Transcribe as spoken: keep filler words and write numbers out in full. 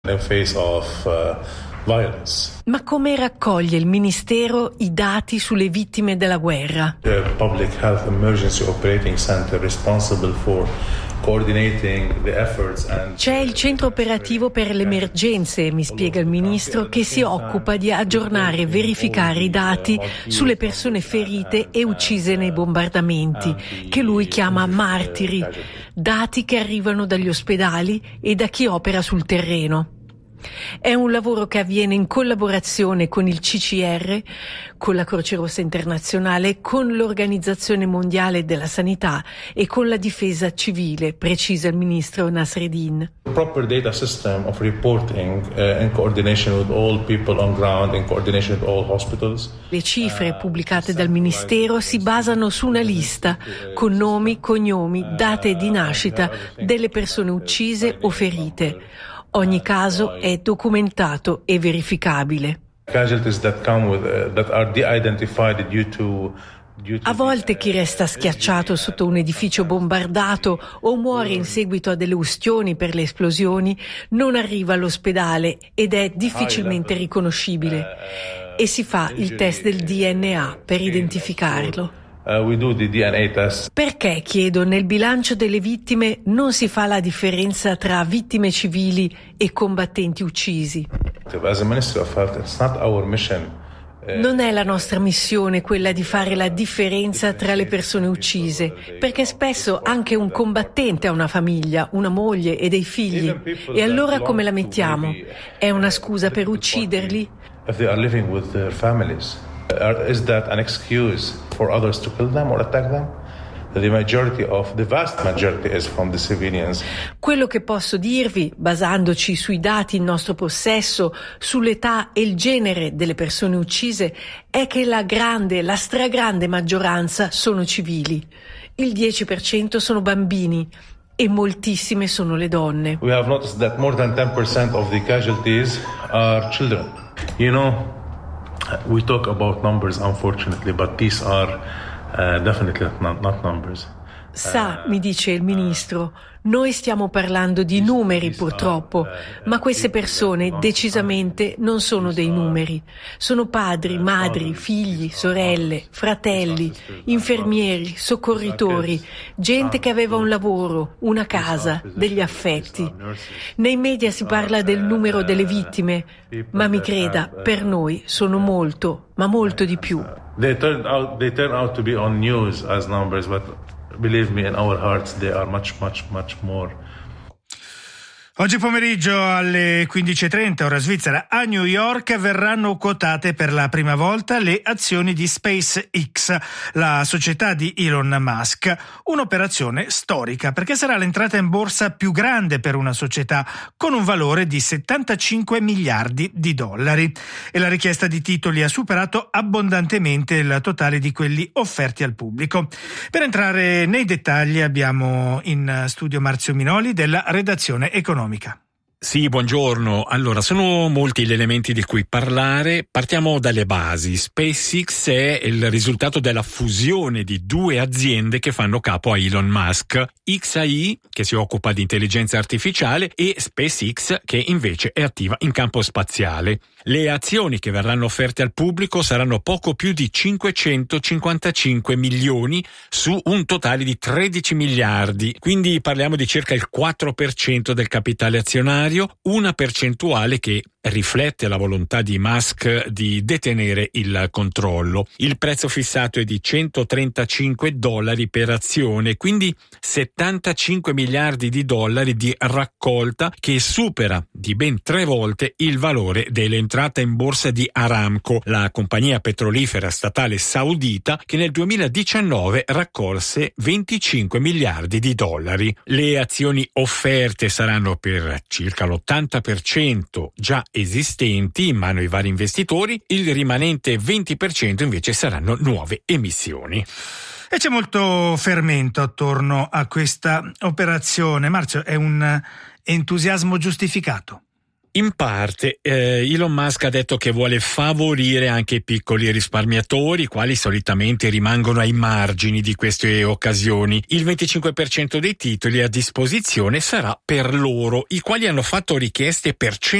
In face of uh, violence. Ma come raccoglie il Ministero i dati sulle vittime della guerra? The Public Health Emergency Operating Center responsible for coordinating the efforts and C'è il centro operativo per le emergenze, mi spiega il ministro, che si occupa di aggiornare e verificare i dati sulle persone ferite e uccise nei bombardamenti, che lui chiama martiri, dati che arrivano dagli ospedali e da chi opera sul terreno. È un lavoro che avviene in collaborazione con il C C R, con la Croce Rossa Internazionale, con l'Organizzazione Mondiale della Sanità e con la Difesa Civile, precisa il ministro Nasreddin. Proper data system of reporting uh, in coordination with all people on ground, in coordination with all hospitals. Le cifre pubblicate dal ministero si basano su una lista con nomi, cognomi, date di nascita delle persone uccise o ferite. Ogni caso è documentato e verificabile. Casualties that come with uh, that are de-identified due to A volte chi resta schiacciato sotto un edificio bombardato o muore in seguito a delle ustioni per le esplosioni non arriva all'ospedale ed è difficilmente riconoscibile e si fa il test del D N A per identificarlo. Uh, we do the D N A test. Perché, chiedo, nel bilancio delle vittime non si fa la differenza tra vittime civili e combattenti uccisi? As a Ministry of Health, it's not our mission. Non è la nostra missione quella di fare la differenza tra le persone uccise, perché spesso anche un combattente ha una famiglia, una moglie e dei figli. E allora come la mettiamo? È una scusa per ucciderli? If they are living with their families, is that an excuse for others to kill them or attack them? The majority of the vast majority is from the civilians. Quello che posso dirvi, basandoci sui dati in nostro possesso, sull'età e il genere delle persone uccise, è che la grande, la stragrande maggioranza sono civili. Il dieci per cento sono bambini e moltissime sono le donne. We have noticed that more than ten percent of the casualties are children. You know, we talk about numbers unfortunately, but these are Uh, definitely not, not numbers. Sa, mi dice il ministro, noi stiamo parlando di numeri purtroppo, ma queste persone decisamente non sono dei numeri. Sono padri, madri, figli, sorelle, fratelli, infermieri, soccorritori, gente che aveva un lavoro, una casa, degli affetti. Nei media si parla del numero delle vittime, ma mi creda, per noi sono molto, ma molto di più. They turn out, they turn out to be on news as numbers, but believe me, in our hearts they are much, much, much more. Oggi pomeriggio alle quindici e trenta ora svizzera a New York verranno quotate per la prima volta le azioni di SpaceX, la società di Elon Musk. Un'operazione storica perché sarà l'entrata in borsa più grande per una società con un valore di settantacinque miliardi di dollari e la richiesta di titoli ha superato abbondantemente il totale di quelli offerti al pubblico. Per entrare nei dettagli abbiamo in studio Marzio Minoli della redazione economica. Sì, buongiorno. Allora, sono molti gli elementi di cui parlare. Partiamo dalle basi. SpaceX è il risultato della fusione di due aziende che fanno capo a Elon Musk. X A I, che si occupa di intelligenza artificiale, e SpaceX, che invece è attiva in campo spaziale. Le azioni che verranno offerte al pubblico saranno poco più di cinquecentocinquantacinque milioni su un totale di tredici miliardi. Quindi parliamo di circa il quattro per cento del capitale azionario, una percentuale che riflette la volontà di Musk di detenere il controllo. Il prezzo fissato è di centotrentacinque dollari per azione, quindi settantacinque miliardi di dollari di raccolta che supera di ben tre volte il valore dell'entrata in borsa di Aramco, la compagnia petrolifera statale saudita che nel duemiladiciannove raccolse venticinque miliardi di dollari. Le azioni offerte saranno per circa l'ottanta per cento già esistenti in mano ai vari investitori, il rimanente venti per cento invece saranno nuove emissioni. E c'è molto fermento attorno a questa operazione. Marzio, è un entusiasmo giustificato? In parte eh, Elon Musk ha detto che vuole favorire anche i piccoli risparmiatori, i quali solitamente rimangono ai margini di queste occasioni. Il venticinque per cento dei titoli a disposizione sarà per loro, i quali hanno fatto richieste per